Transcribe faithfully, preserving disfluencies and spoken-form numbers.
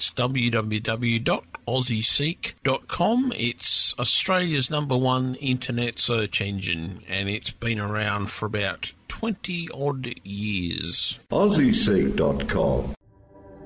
It's w w w dot aussie seek dot com. It's Australia's number one internet search engine, and it's been around for about twenty odd years. aussie seek dot com.